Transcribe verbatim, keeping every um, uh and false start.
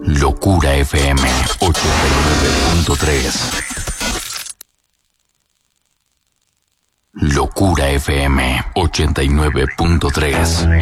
Locura F M ochenta y nueve punto tres. Locura F M ochenta y nueve punto tres.